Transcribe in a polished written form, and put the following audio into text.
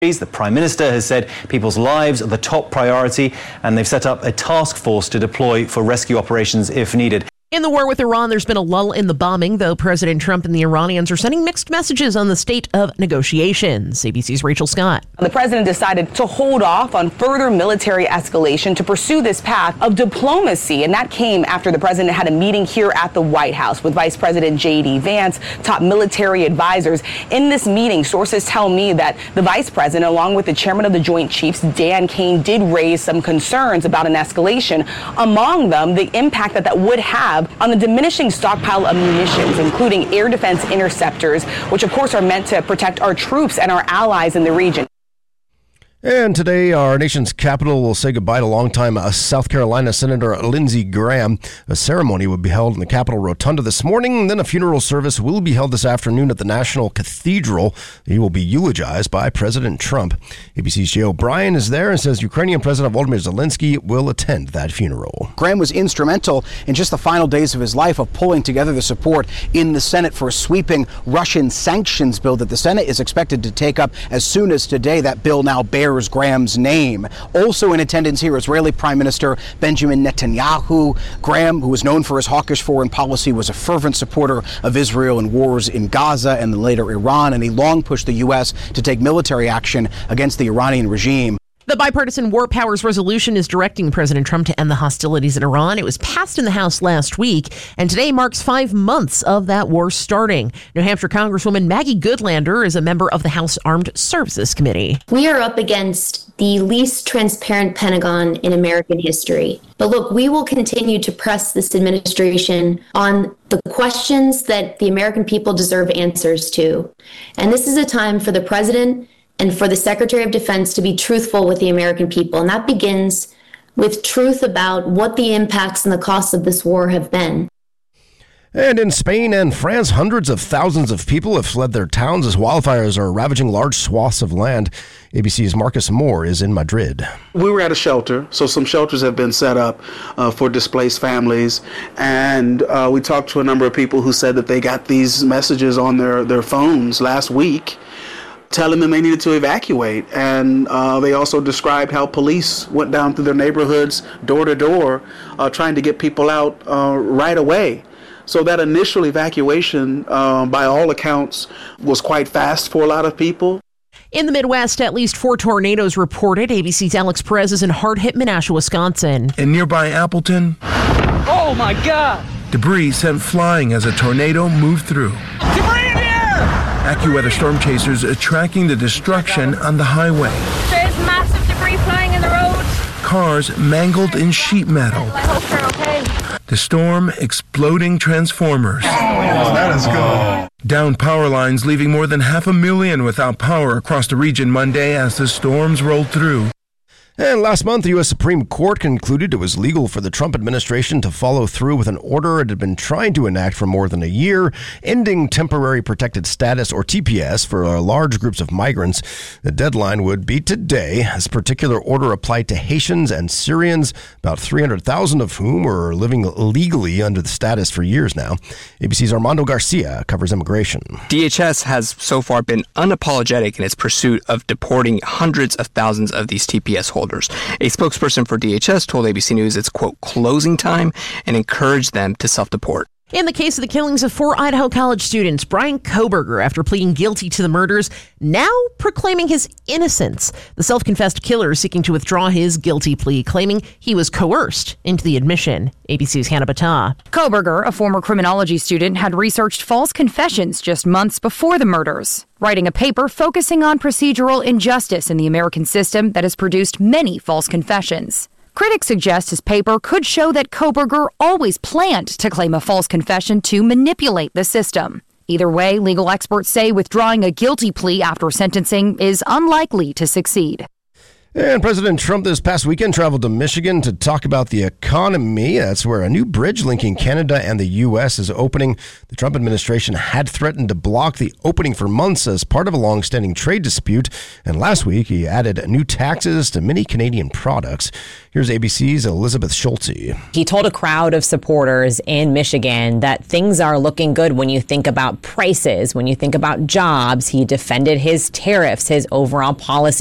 The Prime Minister has said people's lives are the top priority, and they've set up a task force to deploy for rescue operations if needed. In the war with Iran, there's been a lull in the bombing, though President Trump and the Iranians are sending mixed messages on the state of negotiations. ABC's Rachel Scott. The president decided to hold off on further military escalation to pursue this path of diplomacy, and that came after the president had a meeting here at the White House with Vice President J.D. Vance, top military advisors. In this meeting, sources tell me that the vice president, along with the chairman of the Joint Chiefs, Dan Kane, did raise some concerns about an escalation. Among them, the impact that would have on the diminishing stockpile of munitions, including air defense interceptors, which of course are meant to protect our troops and our allies in the region. And today, our nation's capital will say goodbye to longtime South Carolina Senator Lindsey Graham. A ceremony will be held in the Capitol Rotunda this morning. Then a funeral service will be held this afternoon at the National Cathedral. He will be eulogized by President Trump. ABC's Jay O'Brien is there and says Ukrainian President Volodymyr Zelensky will attend that funeral. Graham was instrumental in just the final days of his life of pulling together the support in the Senate for a sweeping Russian sanctions bill that the Senate is expected to take up as soon as today. That bill now bears Graham's name. Also in attendance here, Israeli Prime Minister Benjamin Netanyahu. Graham, who was known for his hawkish foreign policy, was a fervent supporter of Israel in wars in Gaza and then later Iran, and he long pushed the U.S. to take military action against the Iranian regime. The bipartisan War Powers Resolution is directing President Trump to end the hostilities in Iran. It was passed in the House last week, and today marks 5 months of that war starting. New Hampshire Congresswoman Maggie Goodlander is a member of the House Armed Services Committee. We are up against the least transparent Pentagon in American history. But look, we will continue to press this administration on the questions that the American people deserve answers to. And this is a time for the president and for the Secretary of Defense to be truthful with the American people. And that begins with truth about what the impacts and the costs of this war have been. And in Spain and France, hundreds of thousands of people have fled their towns as wildfires are ravaging large swaths of land. ABC's Marcus Moore is in Madrid. We were at a shelter, so some shelters have been set up for displaced families. And we talked to a number of people who said that they got these messages on their phones last week telling them they needed to evacuate. And they also described how police went down through their neighborhoods, door to door, trying to get people out right away. So that initial evacuation, by all accounts, was quite fast for a lot of people. In the Midwest, at least 4 tornadoes reported. ABC's Alex Perez is in hard-hit Menasha, Wisconsin. In nearby Appleton, oh my God! Debris sent flying as a tornado moved through. Debris in the air! AccuWeather storm chasers are tracking the destruction on the highway. There's massive debris flying in the road. Cars mangled in sheet metal. I hope they're okay. The storm exploding transformers. That is good. Down power lines, leaving more than 500,000 without power across the region Monday as the storms rolled through. And last month, the U.S. Supreme Court concluded it was legal for the Trump administration to follow through with an order it had been trying to enact for more than a year, ending temporary protected status, or TPS, for large groups of migrants. The deadline would be today. This particular order applied to Haitians and Syrians, about 300,000 of whom were living legally under the status for years now. ABC's Armando Garcia covers immigration. DHS has so far been unapologetic in its pursuit of deporting hundreds of thousands of these TPS holders. A spokesperson for DHS told ABC News it's, quote, closing time and encouraged them to self-deport. In the case of the killings of 4 Idaho College students, Bryan Kohberger, after pleading guilty to the murders, now proclaiming his innocence. The self-confessed killer seeking to withdraw his guilty plea, claiming he was coerced into the admission. ABC's Hannah Battah. Kohberger, a former criminology student, had researched false confessions just months before the murders, writing a paper focusing on procedural injustice in the American system that has produced many false confessions. Critics suggest his paper could show that Kohberger always planned to claim a false confession to manipulate the system. Either way, legal experts say withdrawing a guilty plea after sentencing is unlikely to succeed. And President Trump this past weekend traveled to Michigan to talk about the economy. That's where a new bridge linking Canada and the U.S. is opening. The Trump administration had threatened to block the opening for months as part of a long-standing trade dispute. And last week, he added new taxes to many Canadian products. Here's ABC's Elizabeth Schulte. He told a crowd of supporters in Michigan that things are looking good when you think about prices, when you think about jobs. He defended his tariffs, his overall policy